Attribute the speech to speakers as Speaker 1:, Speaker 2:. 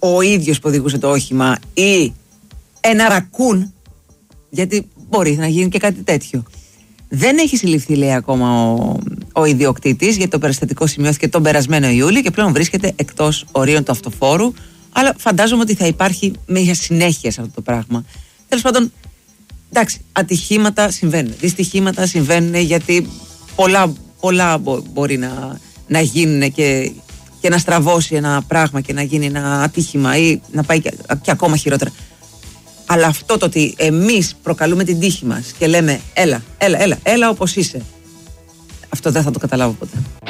Speaker 1: ο ίδιος που οδηγούσε το όχημα ή ένα ρακούν, γιατί μπορεί να γίνει και κάτι τέτοιο. Δεν έχει συλληφθεί, λέει, ακόμα ο ιδιοκτήτης, γιατί το περιστατικό σημειώθηκε τον περασμένο Ιούλιο και πλέον βρίσκεται εκτός ορίων του αυτοφόρου. Αλλά φαντάζομαι ότι θα υπάρχει μια συνέχεια σε αυτό το πράγμα. Τέλος πάντων, εντάξει, ατυχήματα συμβαίνουν, δυστυχήματα συμβαίνουν, γιατί πολλά μπορεί να γίνουν και να στραβώσει ένα πράγμα και να γίνει ένα ατύχημα ή να πάει και ακόμα χειρότερα. Αλλά αυτό το ότι εμείς προκαλούμε την τύχη μας και λέμε έλα όπως είσαι, αυτό δεν θα το καταλάβω ποτέ.